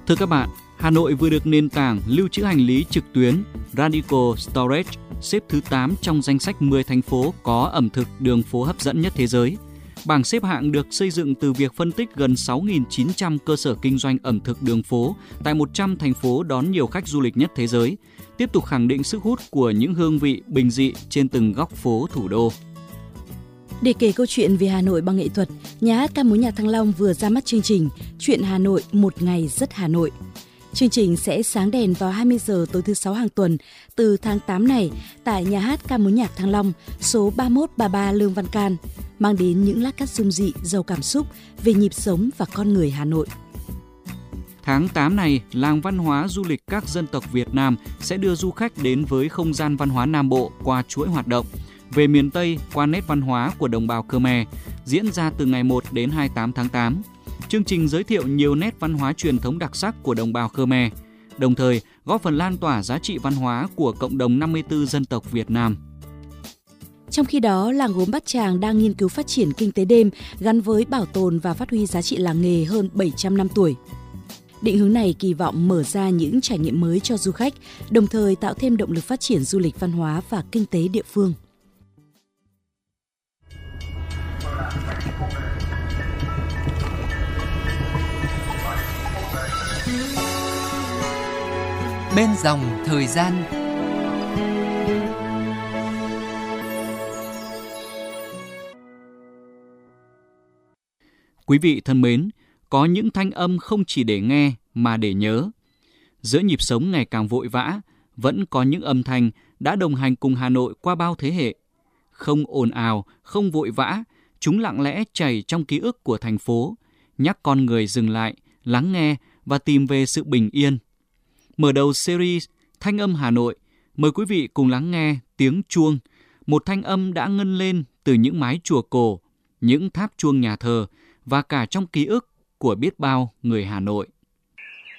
Thưa các bạn, Hà Nội vừa được nền tảng lưu trữ hành lý trực tuyến Radical Storage xếp thứ 8 trong danh sách 10 thành phố có ẩm thực đường phố hấp dẫn nhất thế giới. Bảng xếp hạng được xây dựng từ việc phân tích gần 6.900 cơ sở kinh doanh ẩm thực đường phố tại 100 thành phố đón nhiều khách du lịch nhất thế giới, tiếp tục khẳng định sức hút của những hương vị bình dị trên từng góc phố thủ đô. Để kể câu chuyện về Hà Nội bằng nghệ thuật, nhà hát ca mối nhạc Thăng Long vừa ra mắt chương trình Chuyện Hà Nội một ngày rất Hà Nội. Chương trình sẽ sáng đèn vào 20 giờ tối thứ 6 hàng tuần từ tháng 8 này tại nhà hát ca mối nhạc Thăng Long, số 3133 Lương Văn Can, mang đến những lát cắt dung dị, giàu cảm xúc về nhịp sống và con người Hà Nội. Tháng 8 này, làng văn hóa du lịch các dân tộc Việt Nam sẽ đưa du khách đến với không gian văn hóa Nam Bộ qua chuỗi hoạt động. Về miền Tây qua nét văn hóa của đồng bào Khmer, diễn ra từ ngày 1 đến 28 tháng 8. Chương trình giới thiệu nhiều nét văn hóa truyền thống đặc sắc của đồng bào Khmer, đồng thời góp phần lan tỏa giá trị văn hóa của cộng đồng 54 dân tộc Việt Nam. Trong khi đó, làng gốm Bát Tràng đang nghiên cứu phát triển kinh tế đêm gắn với bảo tồn và phát huy giá trị làng nghề hơn 700 năm tuổi. Định hướng này kỳ vọng mở ra những trải nghiệm mới cho du khách, đồng thời tạo thêm động lực phát triển du lịch văn hóa và kinh tế địa phương. Bên dòng thời gian. Quý vị thân mến, có những thanh âm không chỉ để nghe mà để nhớ. Giữa nhịp sống ngày càng vội vã, vẫn có những âm thanh đã đồng hành cùng Hà Nội qua bao thế hệ. Không ồn ào, không vội vã, chúng lặng lẽ chảy trong ký ức của thành phố, nhắc con người dừng lại, lắng nghe và tìm về sự bình yên. Mở đầu series Thanh âm Hà Nội, mời quý vị cùng lắng nghe tiếng chuông, một thanh âm đã ngân lên từ những mái chùa cổ, những tháp chuông nhà thờ và cả trong ký ức của biết bao người Hà Nội.